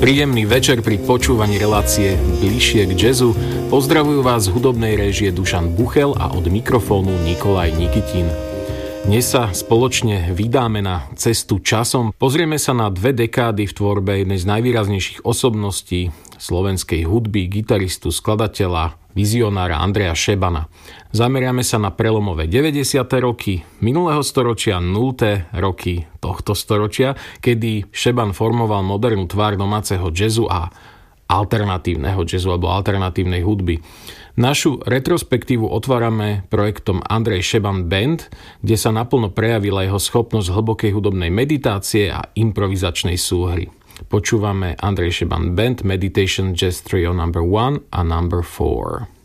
Príjemný večer pri počúvaní relácie Bližšie k jazzu. Pozdravujú vás z hudobnej réžie Dušan Buchel a od mikrofónu Nikolaj Nikitin. Dnes sa spoločne vydáme na cestu časom. Pozrieme sa na 2 dekády v tvorbe jednej z najvýraznejších osobností slovenskej hudby, gitaristu, skladateľa, vizionára Andreja Šebana. Zameriame sa na prelomové 90. roky minulého storočia, 0. roky tohto storočia, kedy Šeban formoval modernú tvár domáceho jazzu a alternatívneho jazzu alebo alternatívnej hudby. Našu retrospektívu otvárame projektom Andrej Šeban Band, kde sa naplno prejavila jeho schopnosť hlbokej hudobnej meditácie a improvizačnej súhry. Počúvame Andrej Šeban Band, Meditation Jazz Trio No. 1 a No. 4.